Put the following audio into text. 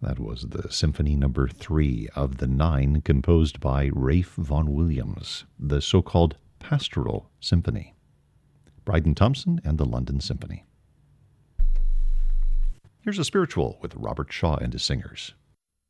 That was the Symphony Number 3 of the 9 composed by Ralph Vaughan Williams, the so-called Pastoral Symphony. Bryden Thompson and the London Symphony. Here's a spiritual with Robert Shaw and his singers.